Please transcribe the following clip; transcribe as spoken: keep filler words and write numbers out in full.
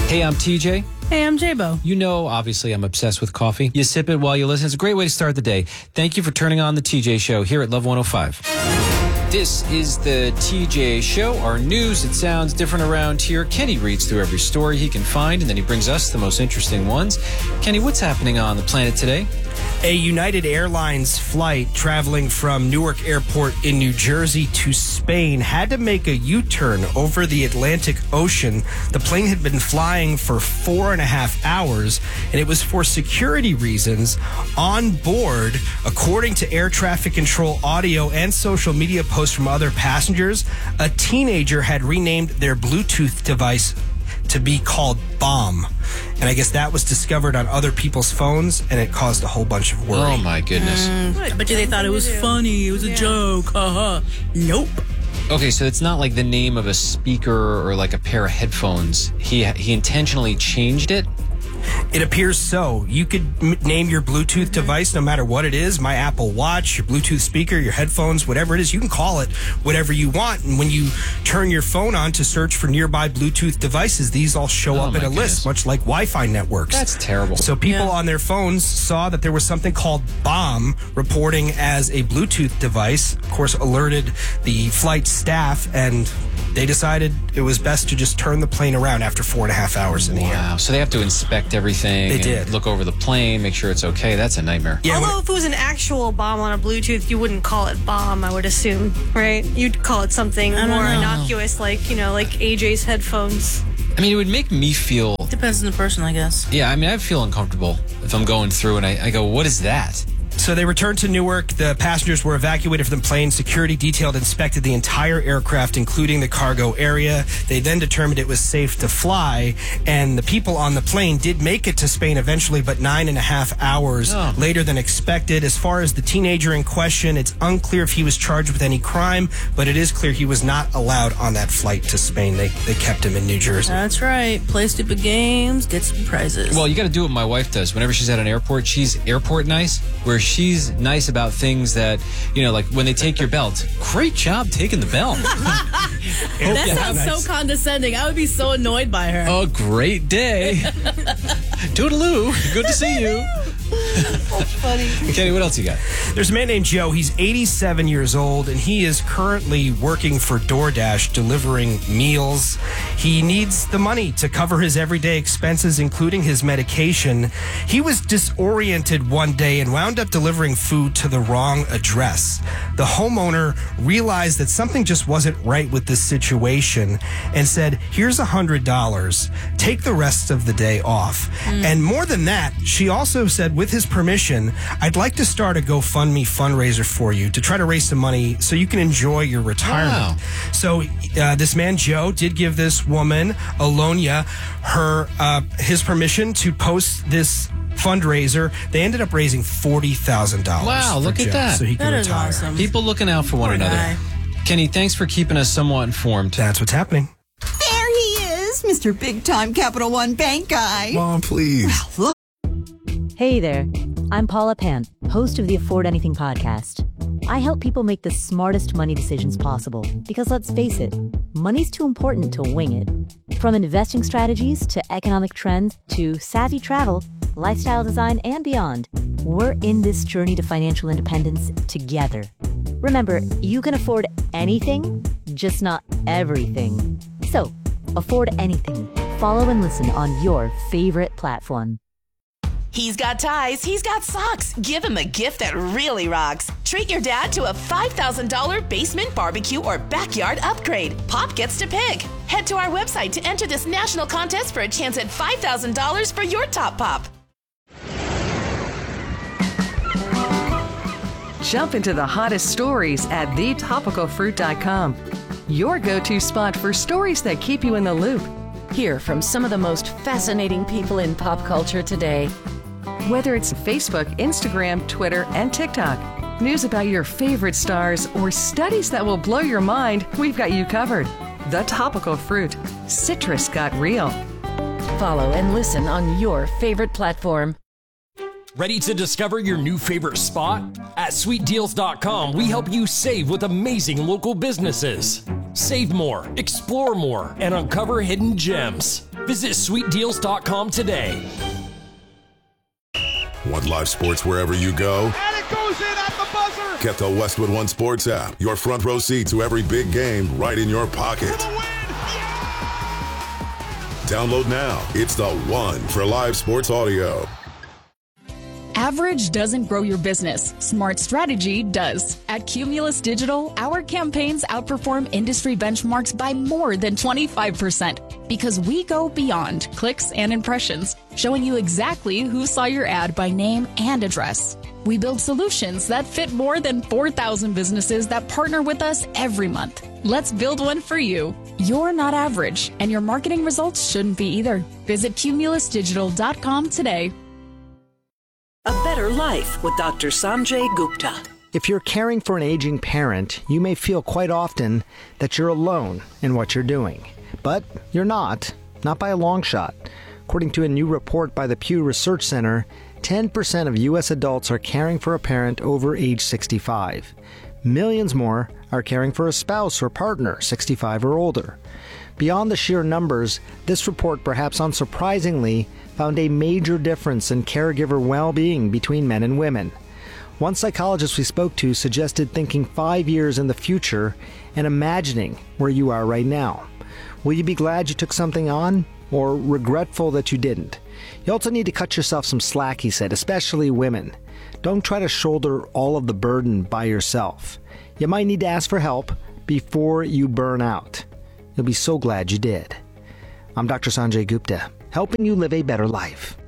Hey, I'm T J. Hey, I'm J-Bo. You know, obviously, I'm obsessed with coffee. You sip it while you listen. It's a great way to start the day. Thank you for turning on the T J Show here at Love one oh five. This is the T J Show, our news. It sounds different around here. Kenny reads through every story he can find, and then he brings us the most interesting ones. Kenny, what's happening on the planet today? A United Airlines flight traveling from Newark Airport in New Jersey to Spain had to make a U-turn over the Atlantic Ocean. The plane had been flying for four and a half hours, and it was for security reasons. On board, according to air traffic control audio and social media posts from other passengers, a teenager had renamed their Bluetooth device to be called Bomb. And I guess that was discovered on other people's phones, and it caused a whole bunch of worry. Oh, my goodness. Mm, I bet you they thought it was funny. It was a yeah. joke. Uh-huh. Nope. Okay, so it's not like the name of a speaker or like a pair of headphones. He he intentionally changed it? It appears so. You could m- name your Bluetooth device no matter what it is. My Apple Watch, your Bluetooth speaker, your headphones, whatever it is. You can call it whatever you want. And when you turn your phone on to search for nearby Bluetooth devices, these all show oh up in a goodness. list, much like Wi-Fi networks. That's terrible. So people yeah. on their phones saw that there was something called Bomb reporting as a Bluetooth device. Of course, alerted the flight staff, and they decided it was best to just turn the plane around after four and a half hours in the air. Wow. So they have to inspect everything. They and did. Look over the plane, make sure it's okay. That's a nightmare. Yeah, Although when, if it was an actual bomb on a Bluetooth, you wouldn't call it bomb, I would assume, right? You'd call it something I don't more know. innocuous, like, you know, like A J's headphones. I mean, it would make me feel... Depends on the person, I guess. Yeah, I mean, I feel uncomfortable if I'm going through and I, I go, what is that? So they returned to Newark. The passengers were evacuated from the plane. Security detail inspected the entire aircraft, including the cargo area. They then determined it was safe to fly. And the people on the plane did make it to Spain eventually, but nine and a half hours Oh. later than expected. As far as the teenager in question, it's unclear if he was charged with any crime, but it is clear he was not allowed on that flight to Spain. They, they kept him in New Jersey. That's right. Play stupid games, get some prizes. Well, you got to do what my wife does. Whenever she's at an airport, she's airport nice, where she's nice about things that, you know, like when they take your belt. Great job taking the belt. that sounds nice. so condescending. I would be so annoyed by her. A great day. Toodaloo. Good to see you. That's funny. Kenny, what else you got? There's a man named Joe. He's eighty-seven years old, and he is currently working for DoorDash, delivering meals. He needs the money to cover his everyday expenses, including his medication. He was disoriented one day and wound up delivering food to the wrong address. The homeowner realized that something just wasn't right with this situation and said, here's one hundred dollars. Take the rest of the day off. Mm. And more than that, she also said, with his permission, I'd like to start a GoFundMe fundraiser for you to try to raise some money so you can enjoy your retirement. Wow. So uh, this man, Joe, did give this woman, Alonia, her uh, his permission to post this fundraiser. They ended up raising forty thousand dollars. Wow, look Joe, at that. So he can That is retire. awesome. People looking out for one Poor another. guy. Kenny, thanks for keeping us somewhat informed. That's what's happening. There he is, Mister Big Time Capital One Bank guy. Mom, please. Look. Hey there, I'm Paula Pant, host of the Afford Anything podcast. I help people make the smartest money decisions possible because let's face it, money's too important to wing it. From investing strategies to economic trends to savvy travel, lifestyle design, and beyond, we're in this journey to financial independence together. Remember, you can afford anything, just not everything. So, afford anything. Follow and listen on your favorite platform. He's got ties, he's got socks. Give him a gift that really rocks. Treat your dad to a five thousand dollars basement, barbecue, or backyard upgrade. Pop gets to pick. Head to our website to enter this national contest for a chance at five thousand dollars for your top pop. Jump into the hottest stories at the topical fruit dot com. Your go-to spot for stories that keep you in the loop. Hear from some of the most fascinating people in pop culture today. Whether it's Facebook, Instagram, Twitter, and TikTok, news about your favorite stars, or studies that will blow your mind, we've got you covered. The Topical Fruit. Citrus got real. Follow and listen on your favorite platform. Ready to discover your new favorite spot? At sweet deals dot com, we help you save with amazing local businesses. Save more, explore more, and uncover hidden gems. Visit sweet deals dot com today. Want live sports wherever you go? And it goes in at the buzzer! Get the Westwood One Sports app. Your front row seat to every big game right in your pocket. Download now. It's the one for live sports audio. Average doesn't grow your business. Smart strategy does. At Cumulus Digital, our campaigns outperform industry benchmarks by more than twenty-five percent because we go beyond clicks and impressions, showing you exactly who saw your ad by name and address. We build solutions that fit more than four thousand businesses that partner with us every month. Let's build one for you. You're not average, and your marketing results shouldn't be either. Visit cumulus digital dot com today. A Better Life with Doctor Sanjay Gupta. If you're caring for an aging parent, you may feel quite often that you're alone in what you're doing. But you're not, not by a long shot. According to a new report by the Pew Research Center, ten percent of U S adults are caring for a parent over age sixty-five. Millions more are caring for a spouse or partner sixty-five or older. Beyond the sheer numbers, this report, perhaps unsurprisingly, found a major difference in caregiver well-being between men and women. One psychologist we spoke to suggested thinking five years in the future and imagining where you are right now. Will you be glad you took something on, or regretful that you didn't? You also need to cut yourself some slack, he said, especially women. Don't try to shoulder all of the burden by yourself. You might need to ask for help before you burn out. You'll be so glad you did. I'm Doctor Sanjay Gupta, helping you live a better life.